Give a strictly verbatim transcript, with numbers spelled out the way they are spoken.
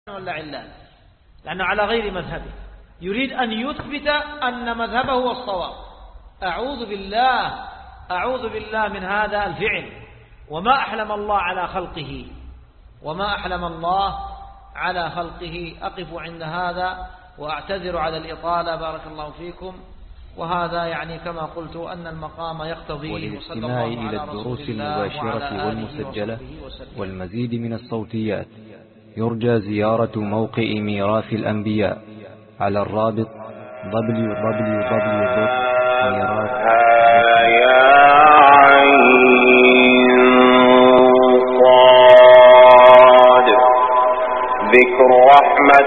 ولا علان، لأنه على غير مذهبه، يريد أن يثبت أن مذهبه هو الصواب. أعوذ بالله أعوذ بالله من هذا الفعل. وما أحلم الله على خلقه وما أحلم الله على خلقه. أقف عند هذا وأعتذر على الإطالة، بارك الله فيكم. وهذا يعني كما قلت أن المقام يقتضي. وللاستماع إلى الدروس المباشرة والمسجلة والمزيد من الصوتيات يرجى زيارة موقع ميراث الأنبياء على الرابط دبليو دبليو دبليو دوت ميراث. ذكر رحمة